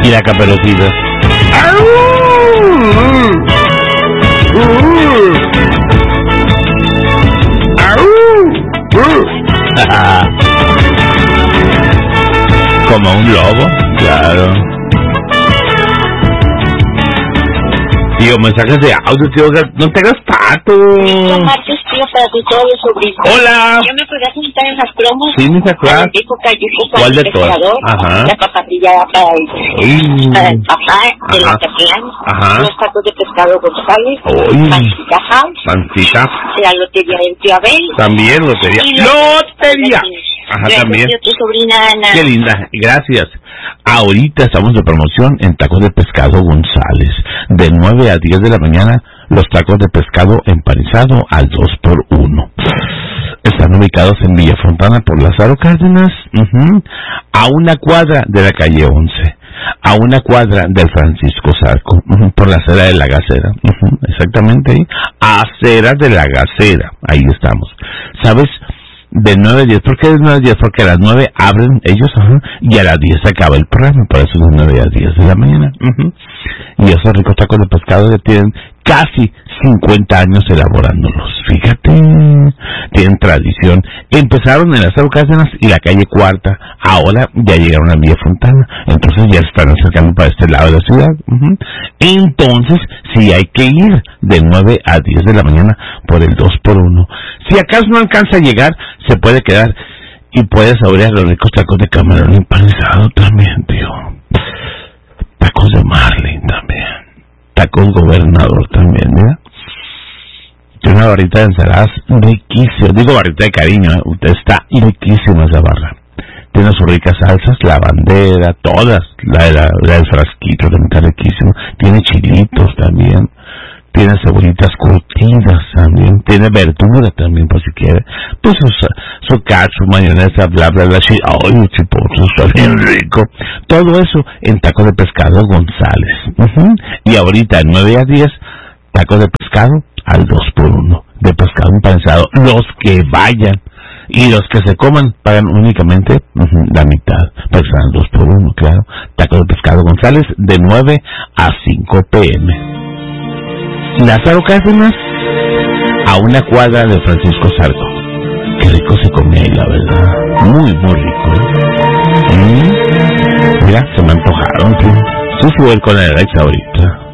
Y la Caperucita. Como un lobo, claro. Tío, mensajes de audio, tío, no te hagas pato. Martes, tío, para ti todos los sobrinos. Hola. Yo me podría juntar en las promos. Sí, me acuerdo. ¿Cuál de todas? Ajá. La papatilla para el papá de la Teplán. Ajá. Los tacos de pescado González. Pancita House. Pancita. La lotería del tío Abel. También lotería. ¡Lotería! Ajá, gracias, también. Tío, tu sobrina Ana. Qué linda, gracias. Ahorita estamos de promoción en Tacos de Pescado González. De 9 a 10 de la mañana, los tacos de pescado empanizado al 2x1. Están ubicados en Villa Fontana por Lázaro Cárdenas, a una cuadra de la calle 11, a una cuadra del Francisco Zarco, por la acera de la Gacera, exactamente ahí, acera de la Gacera, ahí estamos. ¿Sabes? De 9 a 10, ¿por qué de 9 a 10? Porque a las 9 abren ellos, y a las 10 se acaba el programa, por eso de 9 a 10 de la mañana. Y esos ricos tacos de pescado ya tienen casi 50 años elaborándolos, fíjate, tienen tradición. Empezaron en las Lázaro Cárdenas y la calle Cuarta, ahora ya llegaron a Villa Fontana, entonces ya se están acercando para este lado de la ciudad. Entonces, sí hay que ir de 9 a 10 de la mañana por el 2x1. Si acaso no alcanza a llegar, se puede quedar y puede saborear los ricos tacos de camarón empanizado también, tío. Tacos de marlin también. Tacos gobernador también, mira. Tiene una barrita de ensaladas riquísima. Digo barrita de cariño, Usted está riquísima esa barra. Tiene sus ricas salsas, la bandera, todas. La del frasquito también está riquísima. Tiene chilitos también. Tiene cebollitas curtidas también. Tiene verdura también, por si quiere. Pues su ketchup, mayonesa, bla, bla, bla. Ay, chipotle, está bien rico. Todo eso en Tacos de Pescado González. Y ahorita, 9 a 10, tacos de pescado al 2x1. De pescado empanizado. Los que vayan. Y los que se coman pagan únicamente la mitad. Pero están al 2x1, claro. Tacos de Pescado González de 9 a 5 p.m. Lázaro Cárdenas, a una cuadra de Francisco Zarco. Qué rico se come ahí, la verdad. Muy, muy rico, Mira, se me antojaron, tío. Sí, voy con el Alex ahorita.